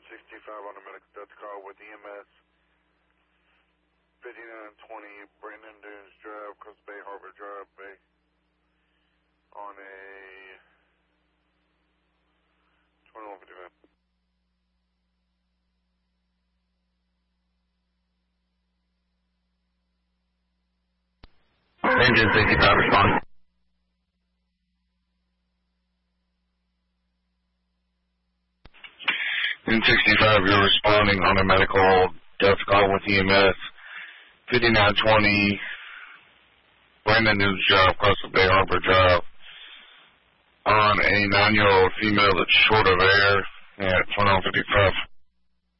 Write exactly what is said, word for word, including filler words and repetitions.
sixty-five on a medical death call with E M S. fifty-nine twenty Brandon Dunes Drive, Coast Bay Harbor Drive, Bay. On a twenty-one fifty-five. Engine sixty-five respond. In sixty-five, you're responding on a medical death call with E M S. fifty-nine twenty Brandon Dunes Drive, Coastal Bay Harbor Drive. On a nine-year-old female that's short of air at twenty-one fifty-five.